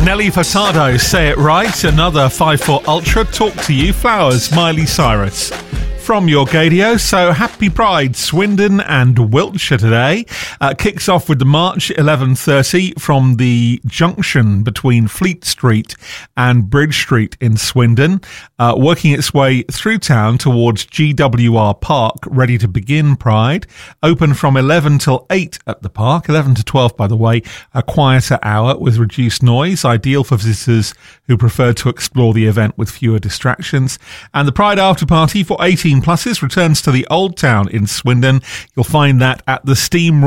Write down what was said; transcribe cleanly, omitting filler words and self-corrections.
Nelly Furtado, Say It Right, another 5-4 Ultra, Talk to You, Flowers, Miley Cyrus. From your Gadio, so happy Pride, Swindon and Wiltshire today. Kicks off with the march 11:30 from the junction between Fleet Street and Bridge Street in Swindon, working its way through town towards GWR Park, ready to begin Pride. Open from 11 till 8 at the park, 11 to 12 by the way, a quieter hour with reduced noise, ideal for visitors who prefer to explore the event with fewer distractions. And the Pride after party for 18 pluses returns to the Old Town in Swindon. You'll find that at the Steam